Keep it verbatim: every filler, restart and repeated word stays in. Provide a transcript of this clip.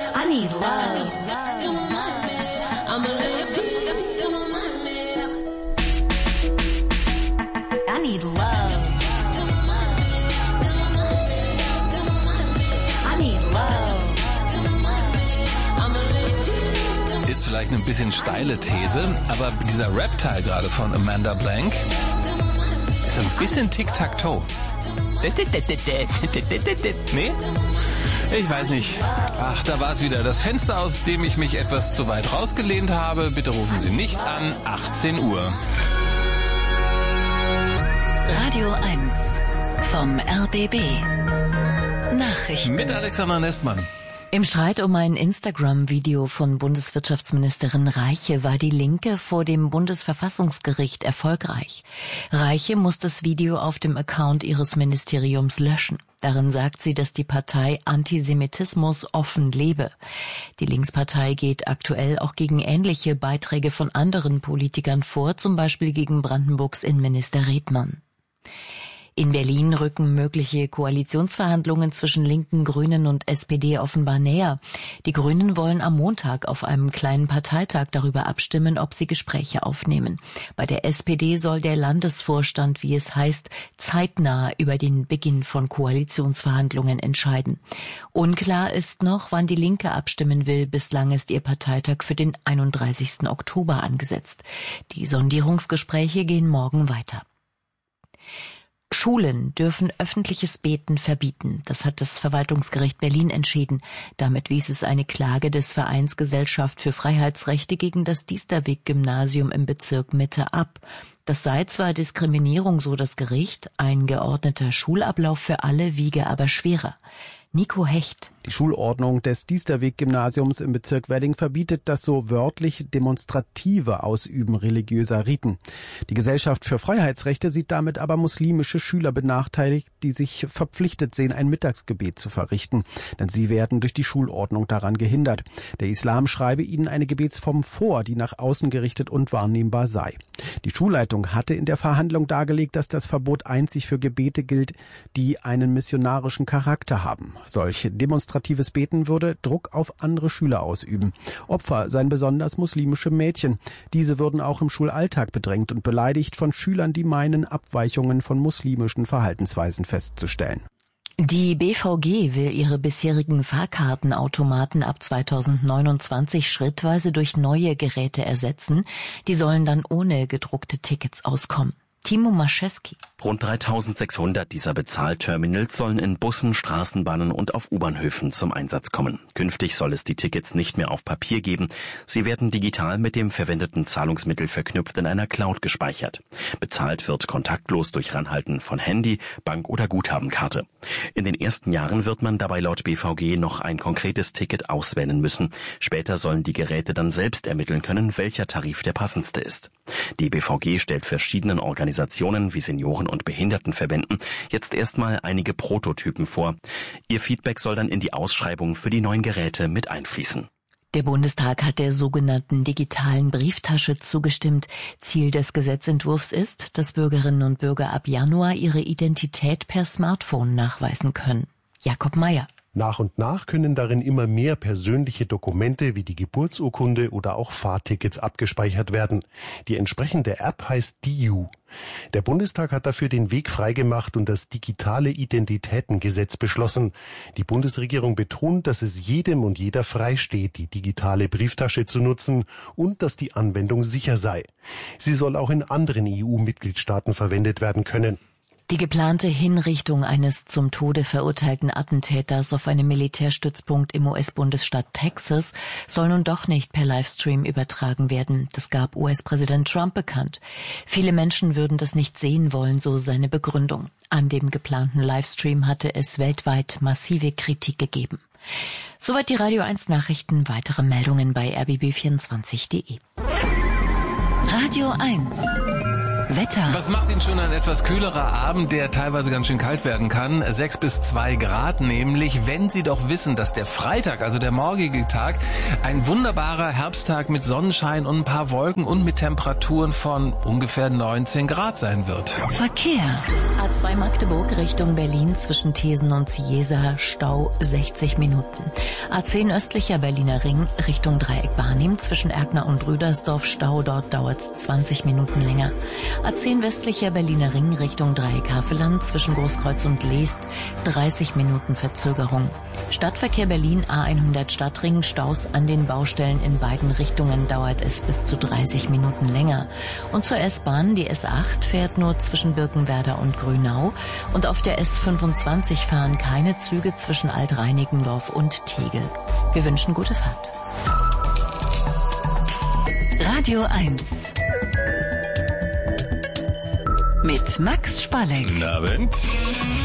I need love. I need love. I need love. Ist vielleicht eine bisschen steile These, aber dieser Rap-Teil gerade von Amanda Blank ist ein bisschen Tic-Tac-Toe. Nee? Ich weiß nicht. Ach, da war es wieder. Das Fenster, aus dem ich mich etwas zu weit rausgelehnt habe. Bitte rufen Sie nicht an. achtzehn Uhr. Radio eins vom R B B. Nachrichten. Mit Alexander Nestmann. Im Streit um ein Instagram-Video von Bundeswirtschaftsministerin Reiche war die Linke vor dem Bundesverfassungsgericht erfolgreich. Reiche muss das Video auf dem Account ihres Ministeriums löschen. Darin sagt sie, dass die Partei Antisemitismus offen lebe. Die Linkspartei geht aktuell auch gegen ähnliche Beiträge von anderen Politikern vor, zum Beispiel gegen Brandenburgs Innenminister Redmann. In Berlin rücken mögliche Koalitionsverhandlungen zwischen Linken, Grünen und S P D offenbar näher. Die Grünen wollen am Montag auf einem kleinen Parteitag darüber abstimmen, ob sie Gespräche aufnehmen. Bei der S P D soll der Landesvorstand, wie es heißt, zeitnah über den Beginn von Koalitionsverhandlungen entscheiden. Unklar ist noch, wann die Linke abstimmen will. Bislang ist ihr Parteitag für den einunddreißigsten Oktober angesetzt. Die Sondierungsgespräche gehen morgen weiter. Schulen dürfen öffentliches Beten verbieten. Das hat das Verwaltungsgericht Berlin entschieden. Damit wies es eine Klage des Vereins Gesellschaft für Freiheitsrechte gegen das Diesterweg-Gymnasium im Bezirk Mitte ab. Das sei zwar Diskriminierung, so das Gericht, ein geordneter Schulablauf für alle wiege aber schwerer. Nico Hecht. Die Schulordnung des Diesterweg-Gymnasiums im Bezirk Wedding verbietet das so wörtlich demonstrative Ausüben religiöser Riten. Die Gesellschaft für Freiheitsrechte sieht damit aber muslimische Schüler benachteiligt, die sich verpflichtet sehen, ein Mittagsgebet zu verrichten. Denn sie werden durch die Schulordnung daran gehindert. Der Islam schreibe ihnen eine Gebetsform vor, die nach außen gerichtet und wahrnehmbar sei. Die Schulleitung hatte in der Verhandlung dargelegt, dass das Verbot einzig für Gebete gilt, die einen missionarischen Charakter haben. Solch demonstratives Beten würde Druck auf andere Schüler ausüben. Opfer seien besonders muslimische Mädchen. Diese würden auch im Schulalltag bedrängt und beleidigt von Schülern, die meinen, Abweichungen von muslimischen Verhaltensweisen festzustellen. Die B V G will ihre bisherigen Fahrkartenautomaten ab zweitausendneunundzwanzig schrittweise durch neue Geräte ersetzen. Die sollen dann ohne gedruckte Tickets auskommen. Timo Mascheski. Rund dreitausendsechshundert dieser Bezahlterminals sollen in Bussen, Straßenbahnen und auf U-Bahnhöfen zum Einsatz kommen. Künftig soll es die Tickets nicht mehr auf Papier geben. Sie werden digital mit dem verwendeten Zahlungsmittel verknüpft in einer Cloud gespeichert. Bezahlt wird kontaktlos durch Ranhalten von Handy, Bank- oder Guthabenkarte. In den ersten Jahren wird man dabei laut B V G noch ein konkretes Ticket auswählen müssen. Später sollen die Geräte dann selbst ermitteln können, welcher Tarif der passendste ist. Die B V G stellt verschiedenen Organisationen wie Senioren- und Behindertenverbänden jetzt erstmal einige Prototypen vor. Ihr Feedback soll dann in die Ausschreibung für die neuen Geräte mit einfließen. Der Bundestag hat der sogenannten digitalen Brieftasche zugestimmt. Ziel des Gesetzentwurfs ist, dass Bürgerinnen und Bürger ab Januar ihre Identität per Smartphone nachweisen können. Jakob Mayer. Nach und nach können darin immer mehr persönliche Dokumente wie die Geburtsurkunde oder auch Fahrtickets abgespeichert werden. Die entsprechende App heißt D I U. Der Bundestag hat dafür den Weg freigemacht und das digitale Identitätengesetz beschlossen. Die Bundesregierung betont, dass es jedem und jeder freisteht, die digitale Brieftasche zu nutzen und dass die Anwendung sicher sei. Sie soll auch in anderen E U-Mitgliedstaaten verwendet werden können. Die geplante Hinrichtung eines zum Tode verurteilten Attentäters auf einem Militärstützpunkt im U S-Bundesstaat Texas soll nun doch nicht per Livestream übertragen werden. Das gab U S-Präsident Trump bekannt. Viele Menschen würden das nicht sehen wollen, so seine Begründung. An dem geplanten Livestream hatte es weltweit massive Kritik gegeben. Soweit die Radio eins Nachrichten. Weitere Meldungen bei r b b vierundzwanzig punkt d e. Radio eins. Wetter. Was macht ihn schon ein etwas kühlerer Abend, der teilweise ganz schön kalt werden kann? Sechs bis zwei Grad nämlich, wenn Sie doch wissen, dass der Freitag, also der morgige Tag, ein wunderbarer Herbsttag mit Sonnenschein und ein paar Wolken und mit Temperaturen von ungefähr neunzehn Grad sein wird. Verkehr. A zwei Magdeburg Richtung Berlin zwischen Thesen und Ciesa, Stau sechzig Minuten. A zehn östlicher Berliner Ring Richtung Dreieck Barnim zwischen Erkner und Rüdersdorf, Stau, dort dauert es zwanzig Minuten länger. A zehn westlicher Berliner Ring Richtung Dreieck Havelland zwischen Großkreuz und Leest, dreißig Minuten Verzögerung. Stadtverkehr Berlin A hundert Stadtring, Staus an den Baustellen in beiden Richtungen, dauert es bis zu dreißig Minuten länger. Und zur S-Bahn, die S acht fährt nur zwischen Birkenwerder und Grünau und auf der S fünfundzwanzig fahren keine Züge zwischen Alt-Reinickendorf und Tegel. Wir wünschen gute Fahrt. Radio eins. Mit Max Spalleck. Guten Abend.